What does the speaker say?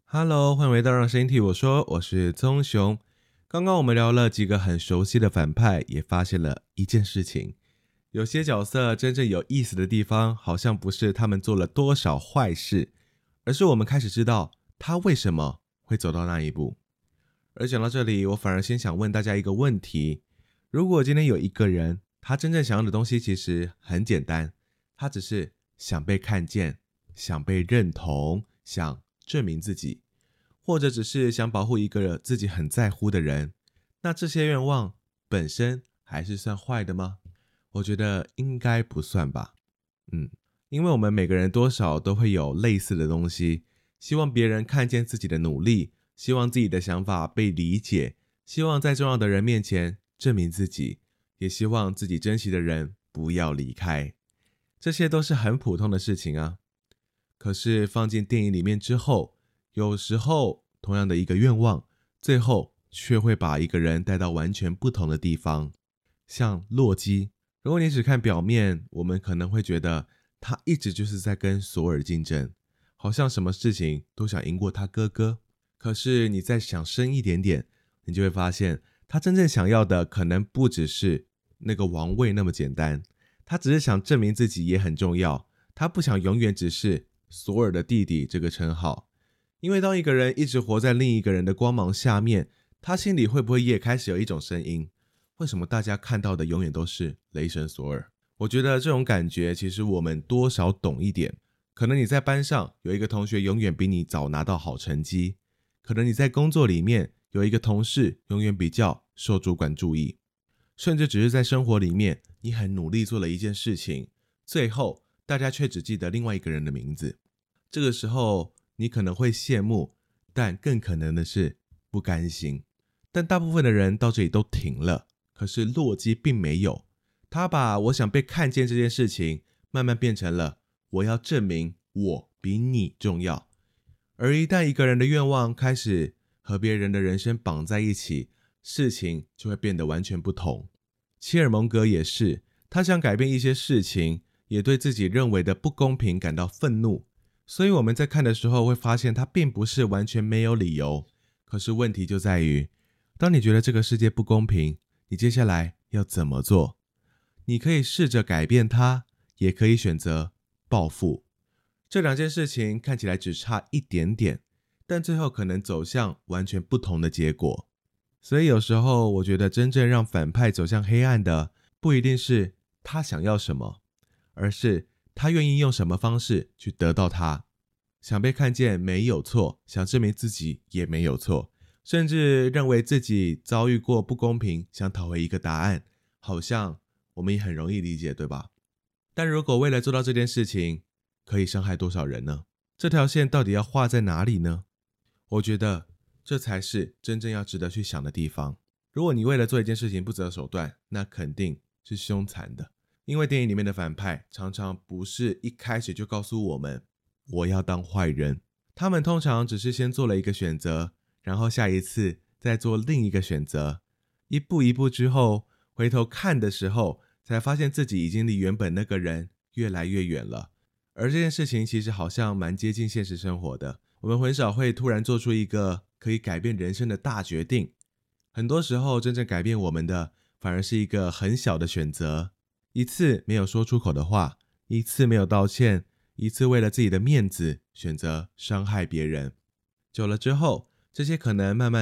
Hello，欢迎回到让声音替我说，我是棕熊。刚刚我们聊了几个很熟悉的反派，也发现了一件事情，有些角色真正有意思的地方，好像不是他们做了多少坏事，而是我们开始知道他为什么会走到那一步。而讲到这里，我反而先想问大家一个问题，如果今天有一个人，他真正想要的东西其实很简单，他只是想被看见，想被认同，想证明自己，或者只是想保护一个自己很在乎的人，那这些愿望本身还是算坏的吗？我觉得应该不算吧。因为我们每个人多少都会有类似的东西，希望别人看见自己的努力，希望自己的想法被理解，希望在重要的人面前证明自己，也希望自己珍惜的人不要离开。这些都是很普通的事情啊。可是放进电影里面之后，有时候同样的一个愿望，最后却会把一个人带到完全不同的地方。像洛基，如果你只看表面，我们可能会觉得他一直就是在跟索尔竞争，好像什么事情都想赢过他哥哥。可是你再想深一点点，你就会发现他真正想要的可能不只是那个王位那么简单，他只是想证明自己也很重要，他不想永远只是索尔的弟弟这个称号。因为当一个人一直活在另一个人的光芒下面，他心里会不会也开始有一种声音，为什么大家看到的永远都是雷神索尔？我觉得这种感觉其实我们多少懂一点。可能你在班上有一个同学永远比你早拿到好成绩，可能你在工作里面有一个同事永远比较受主管注意，甚至只是在生活里面你很努力做了一件事情，最后大家却只记得另外一个人的名字。这个时候你可能会羡慕，但更可能的是不甘心。但大部分的人到这里都停了，可是洛基并没有，他把我想被看见这件事情慢慢变成了我要证明我比你重要。而一旦一个人的愿望开始和别人的人生绑在一起，事情就会变得完全不同。切尔蒙格也是，他想改变一些事情，也对自己认为的不公平感到愤怒，所以我们在看的时候会发现他并不是完全没有理由。可是问题就在于，当你觉得这个世界不公平，你接下来要怎么做？你可以试着改变它，也可以选择报复。这两件事情看起来只差一点点，但最后可能走向完全不同的结果。所以有时候我觉得真正让反派走向黑暗的，不一定是他想要什么，而是他愿意用什么方式去得到它。想被看见没有错，想证明自己也没有错，甚至认为自己遭遇过不公平，想讨回一个答案，好像我们也很容易理解，对吧？但如果为了做到这件事情，可以伤害多少人呢？这条线到底要画在哪里呢？我觉得这才是真正要值得去想的地方。如果你为了做一件事情不择手段，那肯定是凶残的。因为电影里面的反派常常不是一开始就告诉我们我要当坏人，他们通常只是先做了一个选择，然后下一次再做另一个选择，一步一步之后，回头看的时候才发现自己已经离原本那个人越来越远了。而这件事情其实好像蛮接近现实生活的，我们很少会突然做出一个可以改变人生的大决定，很多时候真正改变我们的反而是一个很小的选择，一次没有说出口的话，一次没有道歉，一次为了自己的面子选择伤害别人，久了之后，这些可能慢慢